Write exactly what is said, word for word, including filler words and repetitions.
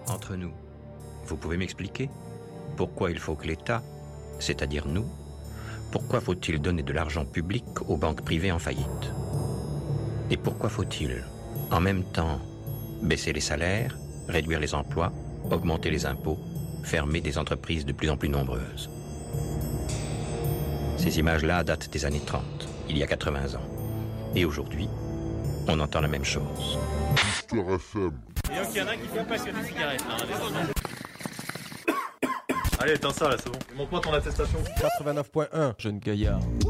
Entre nous, vous pouvez m'expliquer pourquoi il faut que l'État, c'est-à-dire nous, pourquoi faut-il donner de l'argent public aux banques privées en faillite? Et pourquoi faut-il, en même temps, baisser les salaires, réduire les emplois, augmenter les impôts, fermer des entreprises de plus en plus nombreuses? Ces images-là datent des années trente, il y a quatre-vingts ans. Et aujourd'hui, on entend la même chose. Histoire F M. Et donc il y en a qui font passer des cigarettes. Hein, Allez, éteins ça là, c'est bon. Montre-moi ton attestation. quatre-vingt-neuf point un, jeune gaillard.